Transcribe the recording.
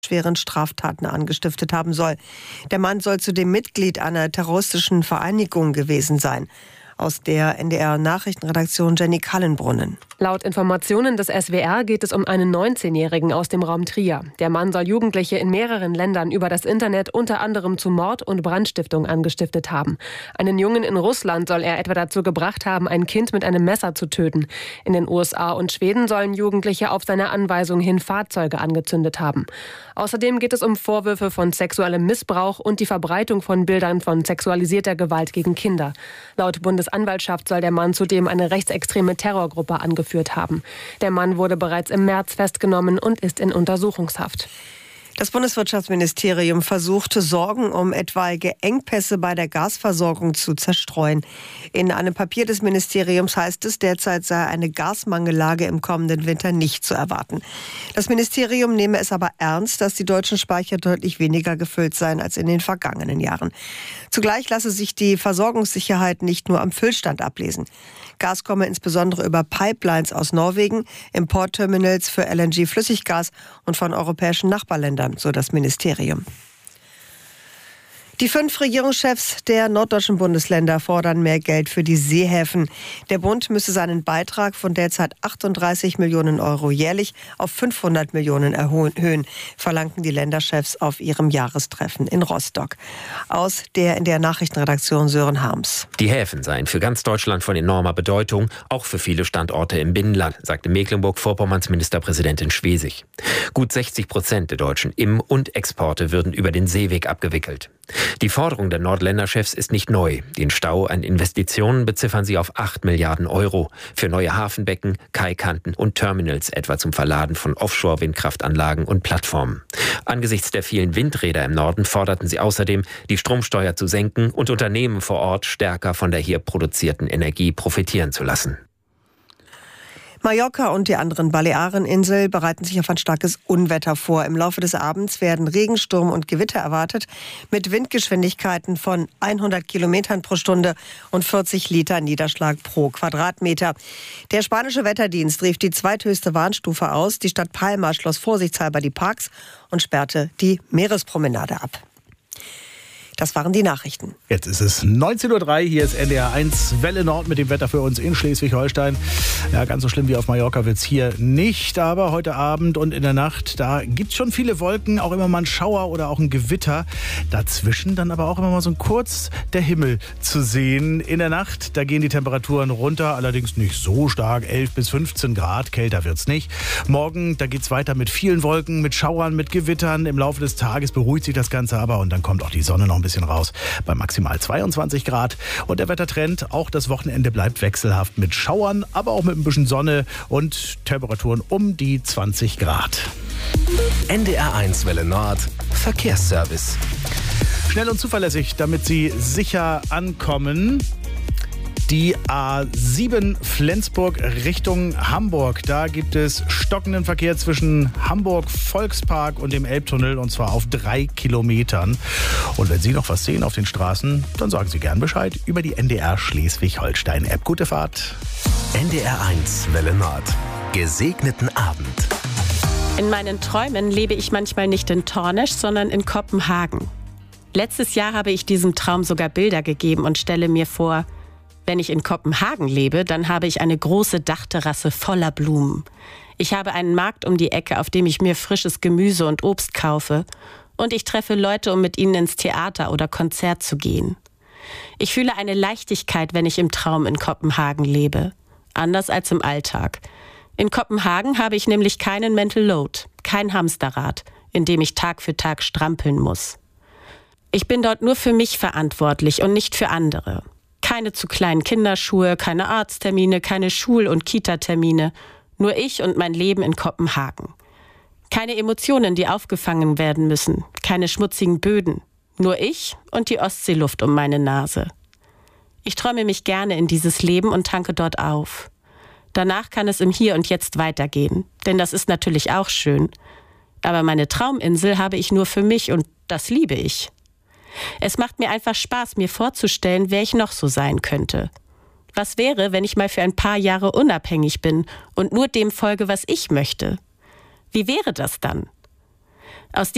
schweren Straftaten angestiftet haben soll. Der Mann soll zudem Mitglied einer terroristischen Vereinigung gewesen sein. Aus der NDR-Nachrichtenredaktion Jenny Kallenbrunnen. Laut Informationen des SWR geht es um einen 19-Jährigen aus dem Raum Trier. Der Mann soll Jugendliche in mehreren Ländern über das Internet unter anderem zu Mord und Brandstiftung angestiftet haben. Einen Jungen in Russland soll er etwa dazu gebracht haben, ein Kind mit einem Messer zu töten. In den USA und Schweden sollen Jugendliche auf seine Anweisung hin Fahrzeuge angezündet haben. Außerdem geht es um Vorwürfe von sexuellem Missbrauch und die Verbreitung von Bildern von sexualisierter Gewalt gegen Kinder. Laut Bundesanwaltschaft soll der Mann zudem eine rechtsextreme Terrorgruppe angeführt haben. Der Mann wurde bereits im März festgenommen und ist in Untersuchungshaft. Das Bundeswirtschaftsministerium versuchte, Sorgen um etwaige Engpässe bei der Gasversorgung zu zerstreuen. In einem Papier des Ministeriums heißt es, derzeit sei eine Gasmangellage im kommenden Winter nicht zu erwarten. Das Ministerium nehme es aber ernst, dass die deutschen Speicher deutlich weniger gefüllt seien als in den vergangenen Jahren. Zugleich lasse sich die Versorgungssicherheit nicht nur am Füllstand ablesen. Gas komme insbesondere über Pipelines aus Norwegen, Importterminals für LNG-Flüssiggas und von europäischen Nachbarländern, so das Ministerium. Die 5 Regierungschefs der norddeutschen Bundesländer fordern mehr Geld für die Seehäfen. Der Bund müsse seinen Beitrag von derzeit 38 Millionen Euro jährlich auf 500 Millionen erhöhen, verlangten die Länderchefs auf ihrem Jahrestreffen in Rostock. Aus der Nachrichtenredaktion Sören Harms. Die Häfen seien für ganz Deutschland von enormer Bedeutung, auch für viele Standorte im Binnenland, sagte Mecklenburg-Vorpommerns Ministerpräsidentin Schwesig. Gut 60% der deutschen Im- und Exporte würden über den Seeweg abgewickelt. Die Forderung der Nordländerchefs ist nicht neu. Den Stau an Investitionen beziffern sie auf 8 Milliarden Euro für neue Hafenbecken, Kaikanten und Terminals, etwa zum Verladen von Offshore-Windkraftanlagen und Plattformen. Angesichts der vielen Windräder im Norden forderten sie außerdem, die Stromsteuer zu senken und Unternehmen vor Ort stärker von der hier produzierten Energie profitieren zu lassen. Mallorca und die anderen Baleareninseln bereiten sich auf ein starkes Unwetter vor. Im Laufe des Abends werden Regensturm und Gewitter erwartet mit Windgeschwindigkeiten von 100 Kilometern pro Stunde und 40 Liter Niederschlag pro Quadratmeter. Der spanische Wetterdienst rief die zweithöchste Warnstufe aus. Die Stadt Palma schloss vorsichtshalber die Parks und sperrte die Meerespromenade ab. Das waren die Nachrichten. Jetzt ist es 19:03 Uhr, hier ist NDR 1 Welle Nord mit dem Wetter für uns in Schleswig-Holstein. Ja, ganz so schlimm wie auf Mallorca wird's hier nicht, aber heute Abend und in der Nacht, da gibt's schon viele Wolken, auch immer mal ein Schauer oder auch ein Gewitter. Dazwischen dann aber auch immer mal so kurz der Himmel zu sehen. In der Nacht, da gehen die Temperaturen runter, allerdings nicht so stark, 11 bis 15 Grad, kälter wird's nicht. Morgen, da geht's weiter mit vielen Wolken, mit Schauern, mit Gewittern. Im Laufe des Tages beruhigt sich das Ganze aber und dann kommt auch die Sonne noch ein bisschen raus bei maximal 22 Grad. Und der Wettertrend, auch das Wochenende bleibt wechselhaft mit Schauern, aber auch mit ein bisschen Sonne und Temperaturen um die 20 Grad. NDR 1 Welle Nord, Verkehrsservice. Schnell und zuverlässig, damit Sie sicher ankommen. Die A7 Flensburg Richtung Hamburg. Da gibt es stockenden Verkehr zwischen Hamburg Volkspark und dem Elbtunnel und zwar auf 3 Kilometern. Und wenn Sie noch was sehen auf den Straßen, dann sagen Sie gern Bescheid über die NDR Schleswig-Holstein-App. Gute Fahrt. NDR 1 Welle Nord. Gesegneten Abend. In meinen Träumen lebe ich manchmal nicht in Tornesch, sondern in Kopenhagen. Letztes Jahr habe ich diesem Traum sogar Bilder gegeben und stelle mir vor, wenn ich in Kopenhagen lebe, dann habe ich eine große Dachterrasse voller Blumen. Ich habe einen Markt um die Ecke, auf dem ich mir frisches Gemüse und Obst kaufe. Und ich treffe Leute, um mit ihnen ins Theater oder Konzert zu gehen. Ich fühle eine Leichtigkeit, wenn ich im Traum in Kopenhagen lebe. Anders als im Alltag. In Kopenhagen habe ich nämlich keinen Mental Load, kein Hamsterrad, in dem ich Tag für Tag strampeln muss. Ich bin dort nur für mich verantwortlich und nicht für andere. Keine zu kleinen Kinderschuhe, keine Arzttermine, keine Schul- und Kita-Termine. Nur ich und mein Leben in Kopenhagen. Keine Emotionen, die aufgefangen werden müssen. Keine schmutzigen Böden. Nur ich und die Ostseeluft um meine Nase. Ich träume mich gerne in dieses Leben und tanke dort auf. Danach kann es im Hier und Jetzt weitergehen. Denn das ist natürlich auch schön. Aber meine Trauminsel habe ich nur für mich und das liebe ich. Es macht mir einfach Spaß, mir vorzustellen, wer ich noch so sein könnte. Was wäre, wenn ich mal für ein paar Jahre unabhängig bin und nur dem folge, was ich möchte? Wie wäre das dann? Aus